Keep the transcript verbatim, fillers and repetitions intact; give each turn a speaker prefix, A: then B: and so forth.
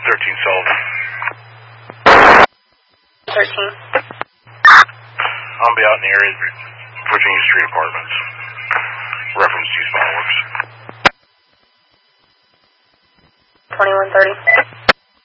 A: thirteen Sullivan.
B: thirteen.
A: I'll be out in the area of Virginia Street Apartments. Reference East Fireworks.
B: twenty-one thirty.